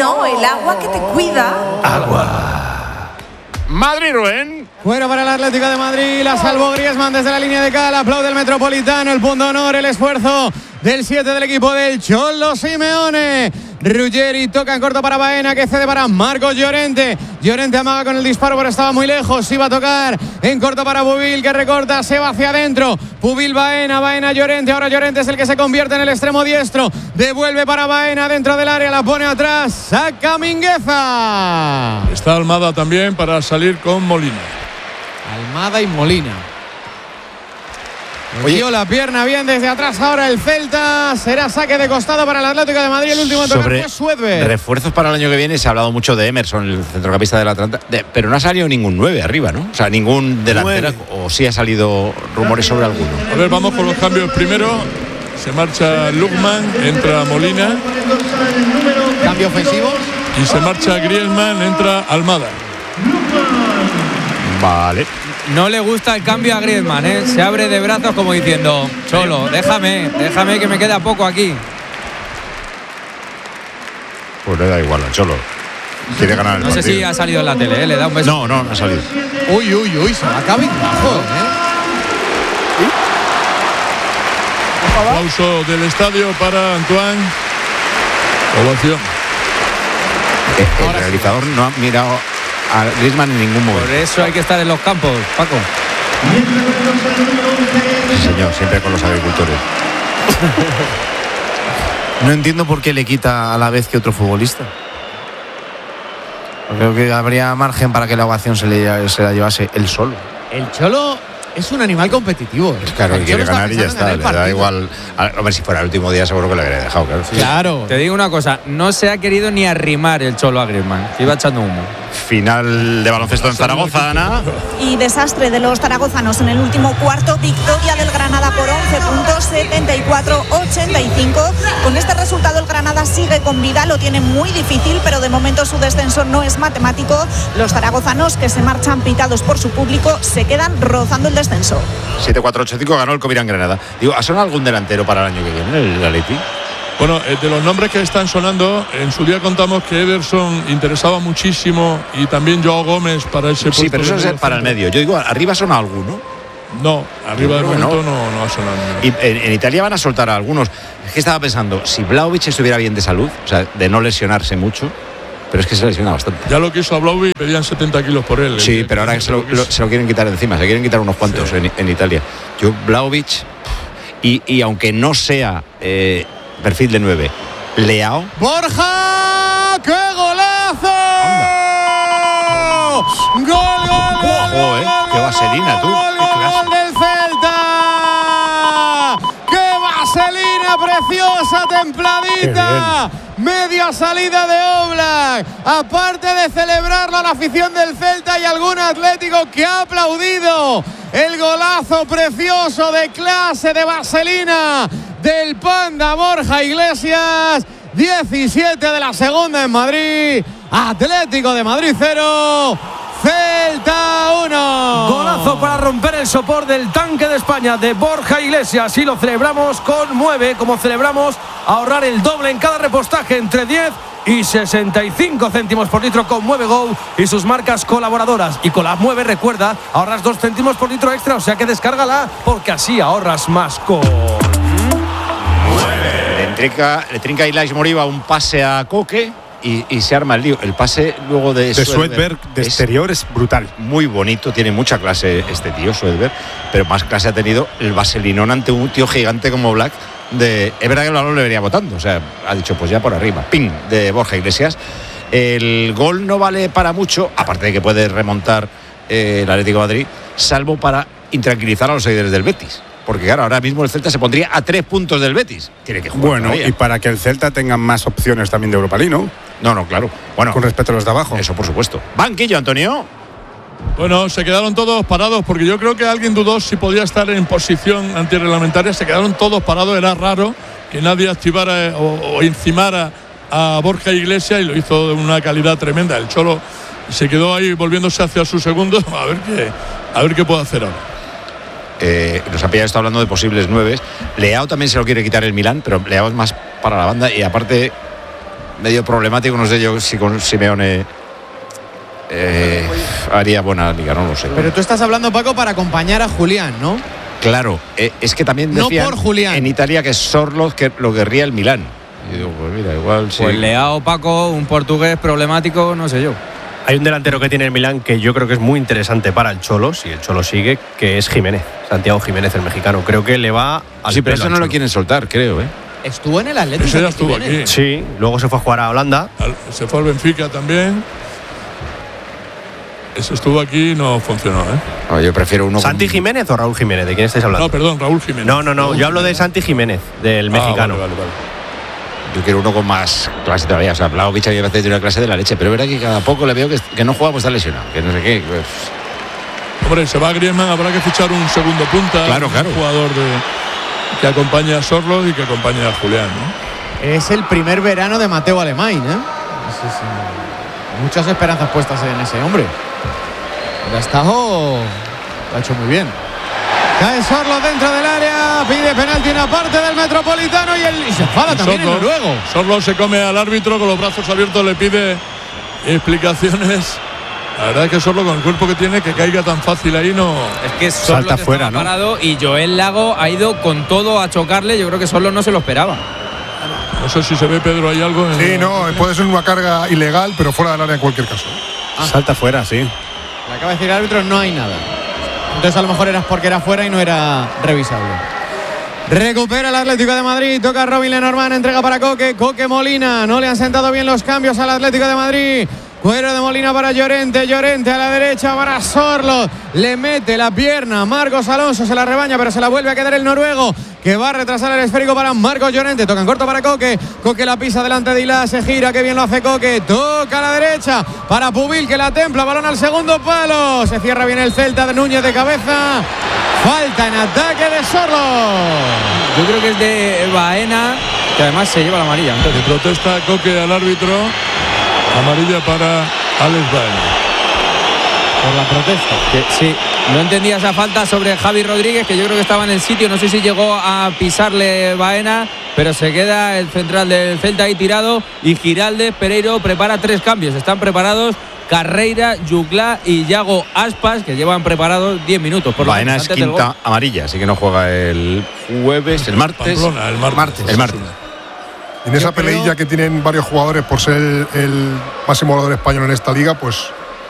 no, el agua que te cuida. Agua. Madrid, Rubén. Fuera para el Atlético de Madrid, la salvó Griezmann desde la línea de cal, aplaude el Metropolitano, el punto honor, el esfuerzo del 7 del equipo del Cholo Simeone. Ruggeri toca en corto para Baena, que cede para Marcos Llorente. Llorente amaga con el disparo, pero estaba muy lejos. Iba a tocar en corto para Pubil, que recorta, se va hacia adentro. Pubil, Baena, Baena, Llorente. Ahora Llorente es el que se convierte en el extremo diestro. Devuelve para Baena dentro del área, la pone atrás. Saca Mingueza. Está Almada también para salir con Molina. Almada y Molina. Dio la pierna bien desde atrás ahora el Celta. Será saque de costado para el Atlético de Madrid. El último en tocar fue Suedberg. Refuerzos para el año que viene. Se ha hablado mucho de Emerson, el centrocampista del Atlanta, pero no ha salido ningún 9 arriba, ¿no? O sea, ningún delantero. O sí ha salido rumores sobre alguno. A ver, vamos con los cambios primero. Se marcha Lukman, entra Molina. Cambio ofensivo. Y se marcha Griezmann, entra Almada. Vale. No le gusta el cambio a Griezmann, ¿eh? Se abre de brazos como diciendo: Cholo, déjame que me queda poco aquí. Pues le da igual al Cholo. Quiere ganar el partido. No sé si ha salido en la tele, ¿eh? Le da un beso. No ha salido. Uy, se va a caber bajo, Aplauso del estadio para Antoine. Ovación. El realizador no ha mirado a Griezmann en ningún momento. Por eso hay que estar en los campos, Paco. Sí, señor, siempre con los agricultores. No entiendo por qué le quita a la vez que otro futbolista. Creo que habría margen para que la ovación se la llevase él solo. El Cholo es un animal competitivo. Claro, quiere ganar y ya está. Le da igual. A ver, si fuera el último día seguro que le habría dejado. Claro. Te digo una cosa, no se ha querido ni arrimar el Cholo a Griezmann. Iba echando humo. Final de baloncesto en Zaragoza, Ana. Y desastre de los zaragozanos en el último cuarto. Victoria del Granada por 11 puntos, 74-85. Con este resultado el Granada sigue con vida, lo tiene muy difícil, pero de momento su descenso no es matemático. Los zaragozanos, que se marchan pitados por su público, se quedan rozando el descenso. 7-4-8-5 ganó el Covirán Granada. Digo, ¿ha sonado algún delantero para el año que viene, el Atleti? Bueno, de los nombres que están sonando, en su día contamos que Ederson interesaba muchísimo y también Joao Gómez para ese puesto. Sí, pero eso es para el medio. Yo digo, ¿arriba suena alguno? No, arriba de momento no ha sonado. Y en Italia van a soltar a algunos. Es que estaba pensando, si Vlahovic estuviera bien de salud, o sea, de no lesionarse mucho, pero es que se lesiona bastante. Ya lo quiso a Vlahovic, pedían 70 kilos por él. Sí, pero ahora se lo quieren quitar encima, se quieren quitar unos cuantos en Italia. Yo, Vlahovic, y aunque no sea perfil de 9, Leao. ¡Borja! ¡Qué golazo! ¡Gol! ¡Qué vaselina, tú! ¡Gol del Celta! ¡Qué vaselina preciosa, templadita! Media salida de Oblak. Aparte de celebrarlo a la afición del Celta y algún atlético que ha aplaudido el golazo precioso de clase de vaselina del Panda Borja Iglesias. 17 de la segunda en Madrid. Atlético de Madrid 0, Celta 1. Golazo para romper el sopor del tanque de España de Borja Iglesias. Y lo celebramos con 9, como celebramos ahorrar el doble en cada repostaje, entre 10 y 65 céntimos por litro con Mueve Go y sus marcas colaboradoras. Y con la Mueve, recuerda, ahorras 2 céntimos por litro extra, o sea que descárgala porque así ahorras más con... Le trinca Ilaix Moriba un pase a Coque y se arma el lío. El pase luego de Suedberg de exterior es brutal. Muy bonito, tiene mucha clase este tío, Suedberg, pero más clase ha tenido el vaselinón ante un tío gigante como Black. Es verdad que el balón le venía botando, o sea, ha dicho pues ya por arriba, ping, de Borja Iglesias. El gol no vale para mucho, aparte de que puede remontar el Atlético de Madrid, salvo para intranquilizar a los seguidores del Betis. Porque claro, ahora mismo el Celta se pondría a 3 puntos del Betis. Tiene que jugar. Bueno, y para que el Celta tenga más opciones también de Europa League, ¿no? No, claro. Bueno, con respecto a los de abajo. Eso por supuesto. Banquillo, Antonio. Bueno, se quedaron todos parados porque yo creo que alguien dudó si podía estar en posición antirreglamentaria. Se quedaron todos parados. Era raro que nadie activara o encimara a Borja Iglesias y lo hizo de una calidad tremenda. El Cholo se quedó ahí volviéndose hacia su segundo. A ver qué puede hacer ahora. Nos ha pillado, está hablando de posibles 9. Leao también se lo quiere quitar el Milán, pero Leao es más para la banda y aparte medio problemático. No sé yo si con Simeone haría buena liga, no lo sé. Pero tú estás hablando, Paco, para acompañar a Julián, ¿no? Claro, es que también decían No por Julián. en Italia que Sorloth que lo querría el Milán. Y digo, pues mira, igual sí. Pues Leao, Paco, un portugués problemático, no sé yo. Hay un delantero que tiene el Milán que yo creo que es muy interesante para el Cholo, si el Cholo sigue, que es Jiménez, Santiago Jiménez, el mexicano. Creo que le va al Sí, pero pelo eso al no lo Cholo. quieren soltar, creo, ¿eh? Estuvo en el Atlético. Ese ya estuvo aquí. Sí, luego se fue a jugar a Holanda. Se fue al Benfica también. Ese estuvo aquí y no funcionó, ¿eh? No, yo prefiero uno ¿Santi Jiménez o Raúl Jiménez? ¿De quién estáis hablando? No, perdón, Raúl Jiménez. No, yo hablo de Santi Jiménez, del mexicano. Vale. Yo quiero uno con más clase todavía. O sea, Vlahovic había veces de una clase de la leche, pero es verdad que cada poco le veo que no juega, pues está lesionado, que no sé qué. Pues. Hombre, se va Griezmann, habrá que fichar un segundo punta. Claro. Un jugador que acompañe a Sorloth y que acompañe a Julián, ¿no? Es el primer verano de Mateo Alemany, ¿eh? Muchas esperanzas puestas en ese hombre. El Astajo lo ha hecho muy bien. Cae Sorloth dentro del área, pide penalti en la parte del Metropolitano y se enfada también el noruego. Sorloth se come al árbitro con los brazos abiertos, le pide explicaciones. La verdad es que Sorloth, con el cuerpo que tiene, que caiga tan fácil ahí no. Es que Sorloth Salta fuera, estaba ¿no? parado y Joel Lago ha ido con todo a chocarle. Yo creo que Sorloth no se lo esperaba. No sé si se ve, Pedro, hay algo. Sí, no, puede ser una carga ilegal, pero fuera del área en cualquier caso. Salta fuera, sí. Le acaba de decir el árbitro, no hay nada. Entonces a lo mejor era porque era fuera y no era revisable. Recupera el Atlético de Madrid, toca Robin Lenormand, entrega para Coque Molina. No le han sentado bien los cambios al Atlético de Madrid. Cuero de Molina para Llorente a la derecha para Sorloth. Le mete la pierna Marcos Alonso, se la rebaña, pero se la vuelve a quedar el noruego, que va a retrasar el esférico para Marcos Llorente. Toca en corto para Coque la pisa delante de Ilá, se gira, que bien lo hace Coque. Toca a la derecha para Pubil, que la templa, balón al segundo palo. Se cierra bien el Celta de Núñez de cabeza. Falta en ataque de Sorloth. Yo creo que es de Baena, que además se lleva la amarilla. Le protesta Coque al árbitro. Amarilla para Alex Baena. Por la protesta. Sí, no entendía esa falta sobre Javi Rodríguez, que yo creo que estaba en el sitio. No sé si llegó a pisarle Baena, pero se queda el central del Celta ahí tirado. Y Giraldez Pereiro prepara 3 cambios. Están preparados Carreira, Yuclá y Yago Aspas, que llevan preparados 10 minutos. Por Baena es quinta amarilla, así que no juega el jueves, el martes. Pamplona, el martes. El martes. En esa peleilla que tienen varios jugadores por ser el máximo goleador español en esta liga, pues